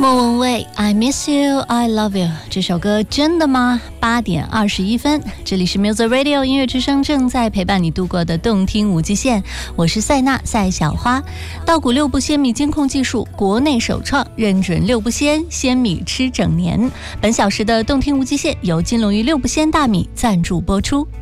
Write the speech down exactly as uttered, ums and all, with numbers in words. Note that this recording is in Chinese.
莫文蔚 I miss you, I love you 这首歌真的吗？八点二十一分，这里是 Music Radio 音乐之声，正在陪伴你度过的动听无极限，我是赛娜赛小花。稻谷六不鲜米监控技术国内首创，认准六不鲜，鲜米吃整年。本小时的动听无极限由金龙鱼六不鲜大米赞助播出。